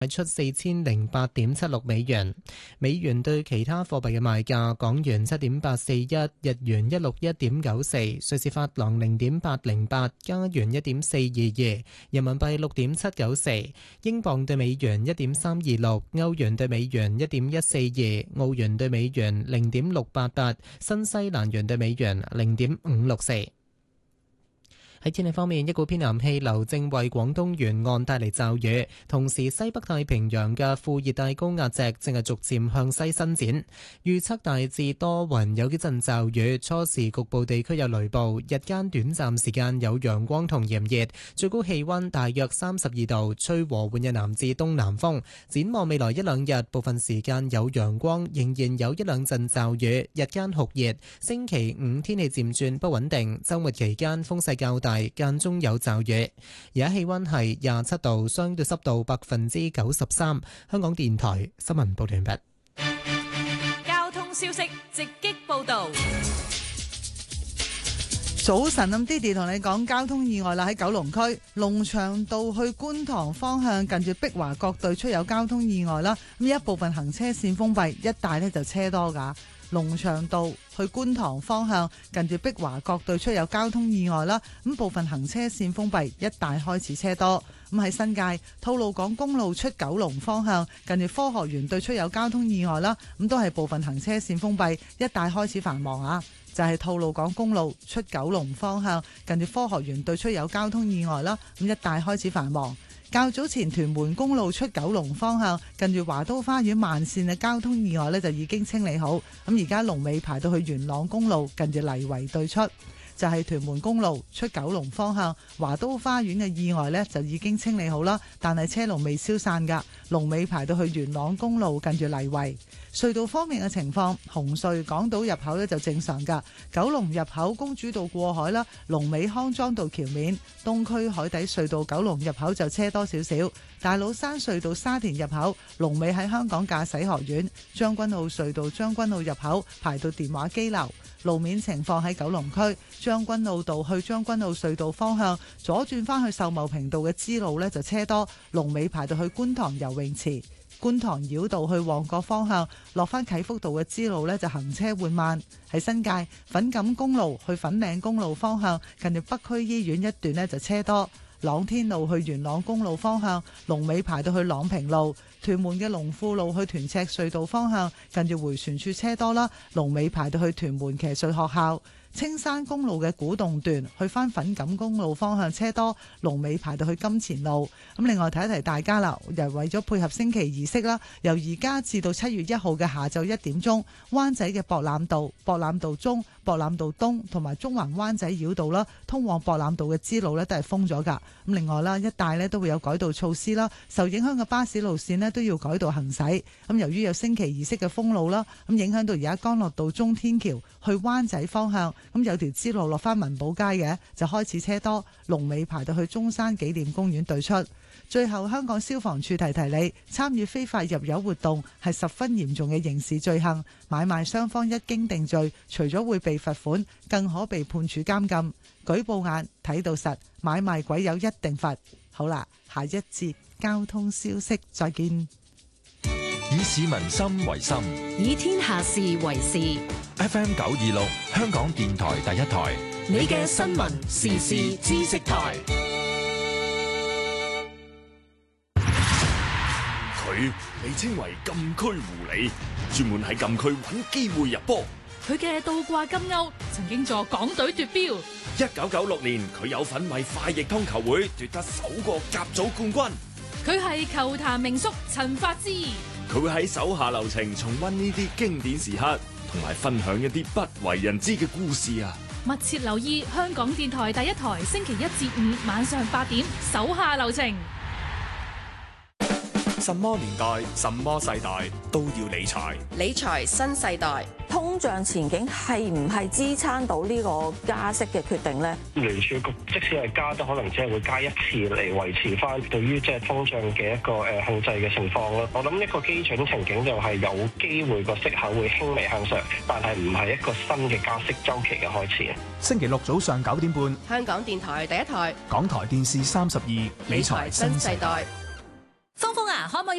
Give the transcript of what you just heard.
賣出4008.76美元。美元對其他貨幣嘅賣價：港元7.841，日元161.94，瑞士法郎0.808，加元1.422，人民幣6.794，英鎊對美元1.326，歐元對美元1.142，澳元對美元0.688，新西蘭元對美元0.564。喺天氣方面，一股偏南氣流正為廣東沿岸帶嚟驟雨，同時西北太平洋嘅副熱帶高壓脊正係逐漸向西伸展。預測大致多雲，有幾陣驟雨，初時局部地區有雷暴，日間短暫時間有陽光同炎熱，最高氣溫大約32度，吹和緩嘅南至東南風。展望未來一兩日，部分時間有陽光，仍然有一兩陣驟雨，日間酷熱。星期五天氣漸轉不穩定，週末期間風勢較大，間中有驟雨。而家氣溫係27度，相對濕度93%。香港電台新聞報道完畢。 交通消息直擊報道。 早晨，咁 Didi 同你講交通意外啦，喺九龍區龍翔道去觀塘方向，近住碧華閣對出有交通意外啦。咁一部分行車線封閉，一帶呢就車多噶。龍翔道去觀塘方向，近住碧華閣對出有交通意外啦，咁部分行車線封閉，一帶開始車多。咁喺新界吐露港公路出九龍方向，近住科學園對出有交通意外啦，咁都係部分行車線封閉，一帶開始繁忙啊。就係吐露港公路出九龍方向，近住科學園對出有交通意外啦，咁一帶開始繁忙。較早前屯門公路出九龍方向，近住華都花園慢線嘅交通意外呢就已經清理好，咁而家龍尾排到去元朗公路近住泥圍對出。就係屯門公路出九龍方向華都花園嘅意外呢就已經清理好啦，但係車龍未消散㗎，龍尾排到去元朗公路近住泥圍。隧道方面嘅情況，紅隧港島入口呢就正常㗎，九龍入口公主道過海啦，龍尾康莊道橋面，東區海底隧道九龍入口就車多少少，大老山隧道沙田入口龍尾喺香港駕駛學院，將軍澳隧道將軍澳入口排到電話機樓。路面情況喺九龍區將軍澳道去將軍澳隧道方向左轉返去秀茂坪道嘅支路呢就車多，龍尾排到去觀塘游泳池。觀塘繞道去旺角方向落返啟福道嘅支路呢就行車緩慢。喺新界粉錦公路去粉嶺公路方向近住北區醫院一段呢就車多。朗天路去元朗公路方向龍尾排到去朗平路，屯門嘅龍富路去屯赤隧道方向近住迴旋處車多啦，龍尾排到去屯門騎術學校。青山公路嘅古洞段去返粉錦公路方向車多，龍尾排到去金錢路。咁另外提一提大家啦，又為咗配合升旗儀式啦，由而家至到7月1號嘅下晝1點鐘，灣仔嘅博覽道、博覽道中、博覽道東同埋中環灣仔繞道啦，通往博覽道嘅支路呢都係封咗噶。咁另外啦，一帶呢都會有改道措施啦，受影響嘅巴士路線呢都要改道行駛。咁由於有升旗儀式嘅封路啦，咁影響到而家干諾道中天橋去灣仔方向，咁有條支路落翻文寶街嘅就開始車多，龍尾排到去中山紀念公園對出。最後，香港消防處提提你，參與非法入油活動係十分嚴重嘅刑事罪行，買賣雙方一經定罪，除咗會被罰款，更可被判處監禁。舉報眼睇到實，買賣鬼友一定罰。好啦，下一節交通消息再見。 以市民心為心， 以天下事為事。 FM 926香港電台第一台， 你嘅新聞時事知識台。 佢被稱為禁區狐狸，專門喺禁區揾機會入波。 佢嘅倒掛金鈎曾經助港隊奪標。 1996年，佢有份為快易通球會奪得首個甲組冠軍。 佢係球壇名宿陳發枝。 佢會喺手下留情重溫呢啲經典時刻，同埋分享一啲不為人知嘅故事啊！ 密切留意香港電台第一台，星期1至5晚上8點，手下留情。 什麼年代、什麼世代都要理財。 理財新世代， 通脹前景係唔係支撐到呢個加息嘅決定呢？ 聯儲局即使係加，都可能只係會加一次嚟維持翻對於即係通脹嘅一個控制嘅情況咯。我諗一個基準情景就係有機會個息口會輕微向上，但係唔係一個新嘅加息週期嘅開始。 星期六早上9點半， 香港電台第一台， 港台電視32，理財新世代。 峰峰啊，可唔可以